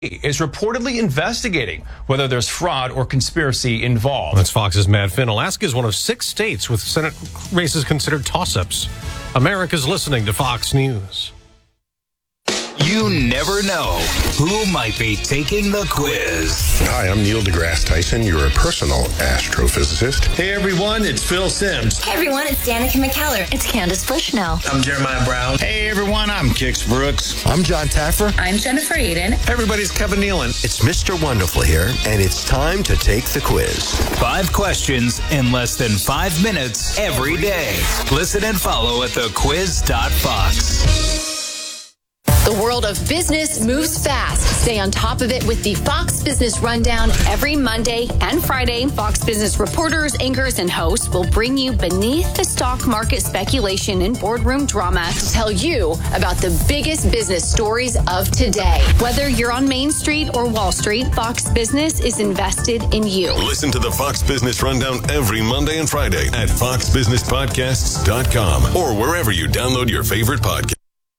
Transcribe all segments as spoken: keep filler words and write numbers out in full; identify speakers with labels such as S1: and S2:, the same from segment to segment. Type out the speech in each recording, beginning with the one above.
S1: is reportedly investigating whether there's fraud or conspiracy involved.
S2: That's Fox's Matt Finn. Alaska is one of six states with Senate races considered toss-ups. America's listening to Fox News.
S3: You never know who might be taking the quiz.
S4: Hi, I'm Neil deGrasse Tyson, your personal astrophysicist.
S5: Hey everyone, it's Phil Simms.
S6: Hey everyone, it's Danica McKellar.
S7: It's Candace Bushnell.
S5: I'm Jeremiah Brown.
S8: Hey everyone, I'm Kix Brooks.
S9: I'm John Taffer.
S6: I'm Jennifer Aiden.
S5: Everybody's Kevin Nealon.
S9: It's Mister Wonderful here, and it's time to take the quiz.
S3: Five questions in less than five minutes every day. Listen and follow at the quiz dot fox.
S7: The world of business moves fast. Stay on top of it with the Fox Business Rundown every Monday and Friday. Fox Business reporters, anchors, and hosts will bring you beneath the stock market speculation and boardroom drama to tell you about the biggest business stories of today. Whether you're on Main Street or Wall Street, Fox Business is invested in you.
S10: Listen to the Fox Business Rundown every Monday and Friday at fox business podcasts dot com or wherever you download your favorite podcast.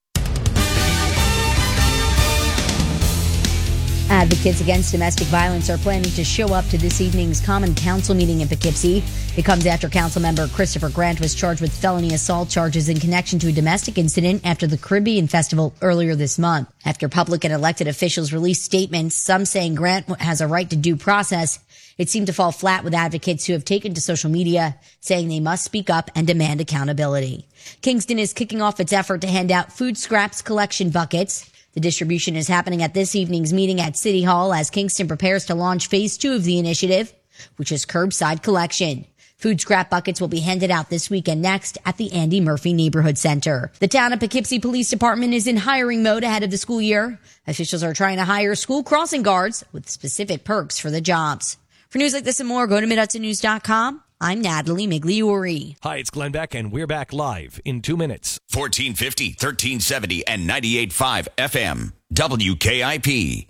S11: Advocates against domestic violence are planning to show up to this evening's Common Council meeting in Poughkeepsie. It comes after Councilmember Christopher Grant was charged with felony assault charges in connection to a domestic incident after the Caribbean Festival earlier this month. After public and elected officials released statements, some saying Grant has a right to due process, it seemed to fall flat with advocates who have taken to social media, saying they must speak up and demand accountability. Kingston is kicking off its effort to hand out food scraps collection buckets. The distribution is happening at this evening's meeting at City Hall as Kingston prepares to launch phase two of the initiative, which is curbside collection. Food scrap buckets will be handed out this week and next at the Andy Murphy Neighborhood Center. The town of Poughkeepsie Police Department is in hiring mode ahead of the school year. Officials are trying to hire school crossing guards with specific perks for the jobs. For news like this and more, go to mid hudson news dot com. I'm Natalie Migliori.
S12: Hi, it's Glenn Beck, and we're back live in two minutes.
S13: fourteen fifty, thirteen seventy, and ninety-eight point five F M. W K I P.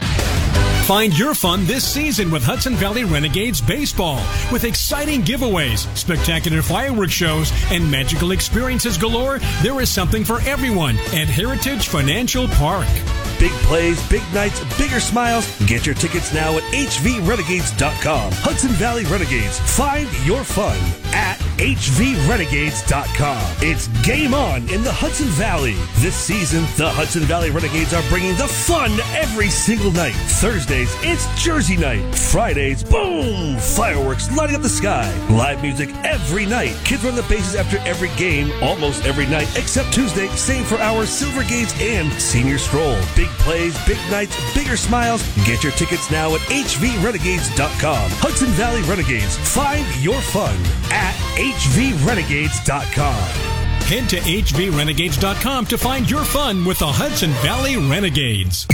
S14: Find your fun this season with Hudson Valley Renegades Baseball. With exciting giveaways, spectacular fireworks shows, and magical experiences galore, there is something for everyone at Heritage Financial Park.
S15: Big plays, big nights, bigger smiles. Get your tickets now at H V renegades dot com. Hudson Valley Renegades. Find your fun at H V renegades dot com. It's game on in the Hudson Valley. This season, the Hudson Valley Renegades are bringing the fun every single night. Thursdays, it's Jersey night. Fridays, boom! Fireworks lighting up the sky. Live music every night. Kids run the bases after every game, almost every night, except Tuesday. Same for our Silver Gates and Senior Stroll. Big plays, big nights, bigger smiles. Get your tickets now at H V renegades dot com. Hudson Valley Renegades. Find your fun at H V renegades dot com.
S14: Head to H V renegades dot com to find your fun with the Hudson Valley Renegades.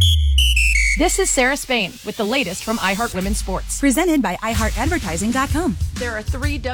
S16: This is Sarah Spain with the latest from iHeart Women's Sports.
S17: Presented by i heart advertising dot com.
S16: There are three W